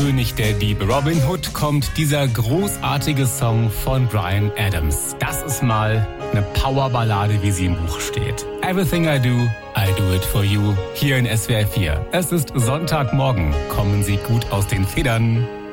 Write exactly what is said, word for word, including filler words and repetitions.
König der Diebe Robin Hood kommt dieser großartige Song von Bryan Adams. Das ist mal eine Powerballade, wie sie im Buch steht. Everything I do, I do it for you. Hier in S W R vier. Es ist Sonntagmorgen. Kommen Sie gut aus den Federn.